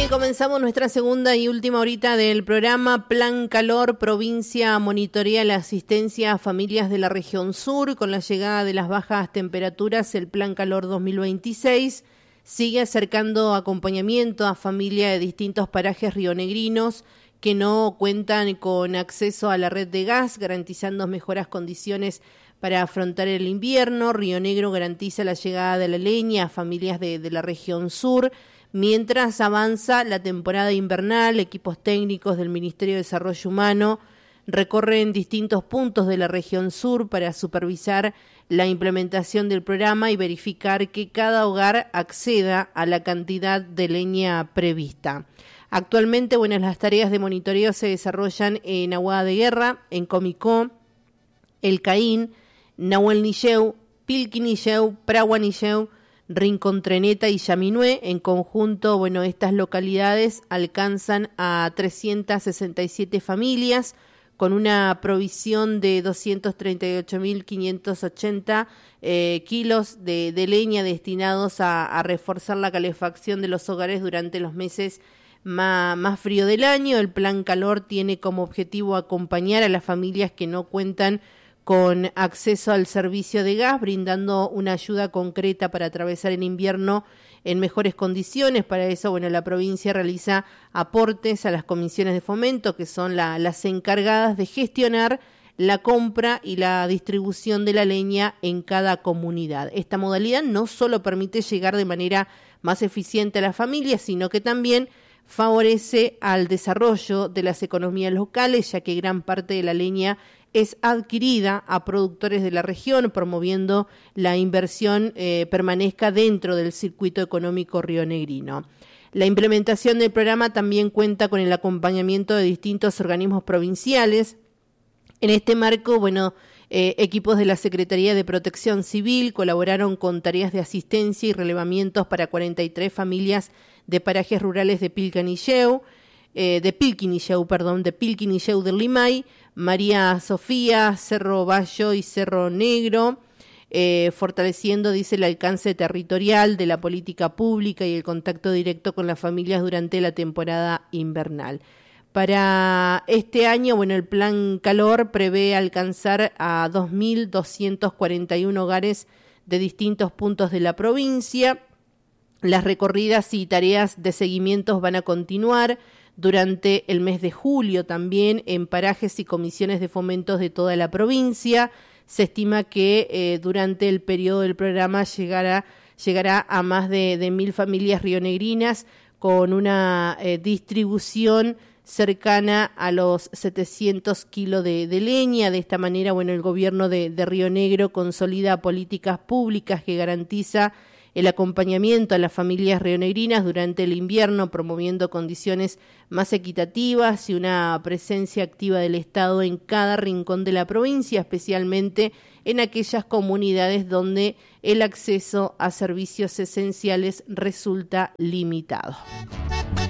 Bien, comenzamos nuestra segunda y última horita del programa. Plan Calor, provincia monitorea la asistencia a familias de la región sur. Con la llegada de las bajas temperaturas, el Plan Calor 2026 sigue acercando acompañamiento a familias de distintos parajes rionegrinos que no cuentan con acceso a la red de gas, garantizando mejoras condiciones para afrontar el invierno. Río Negro garantiza la llegada de la leña a familias de la región sur. Mientras avanza la temporada invernal, equipos técnicos del Ministerio de Desarrollo Humano recorren distintos puntos de la región sur para supervisar la implementación del programa y verificar que cada hogar acceda a la cantidad de leña prevista. Actualmente, las tareas de monitoreo se desarrollan en Aguada de Guerra, en Comicó, El Caín, Nahuel Nilleu, Pilqui Nilleu, Pragua Nilleu, Rincón Treneta y Yaminué. En conjunto, estas localidades alcanzan a 367 familias con una provisión de 238.580 kilos de leña destinados a reforzar la calefacción de los hogares durante los meses más frío del año. El Plan Calor tiene como objetivo acompañar a las familias que no cuentan con acceso al servicio de gas, brindando una ayuda concreta para atravesar el invierno en mejores condiciones. Para eso, la provincia realiza aportes a las comisiones de fomento, que son las encargadas de gestionar la compra y la distribución de la leña en cada comunidad. Esta modalidad no solo permite llegar de manera más eficiente a las familias, sino que también favorece al desarrollo de las economías locales, ya que gran parte de la leña es adquirida a productores de la región, promoviendo la inversión permanezca dentro del circuito económico rionegrino. La implementación del programa también cuenta con el acompañamiento de distintos organismos provinciales. En este marco, equipos de la Secretaría de Protección Civil colaboraron con tareas de asistencia y relevamientos para 43 familias de parajes rurales de Pilqui Nilleu del Limay, María Sofía, Cerro Bayo y Cerro Negro, fortaleciendo, dice, el alcance territorial de la política pública y el contacto directo con las familias durante la temporada invernal. Para este año, el Plan Calor prevé alcanzar a 2.241 hogares de distintos puntos de la provincia. Las recorridas y tareas de seguimientos van a continuar durante el mes de julio también en parajes y comisiones de fomentos de toda la provincia. Se estima que durante el periodo del programa llegará a más de 1.000 familias rionegrinas con una distribución cercana a los 700 kilos de leña. De esta manera, el gobierno de Río Negro consolida políticas públicas que garantiza el acompañamiento a las familias rionegrinas durante el invierno, promoviendo condiciones más equitativas y una presencia activa del Estado en cada rincón de la provincia, especialmente en aquellas comunidades donde el acceso a servicios esenciales resulta limitado.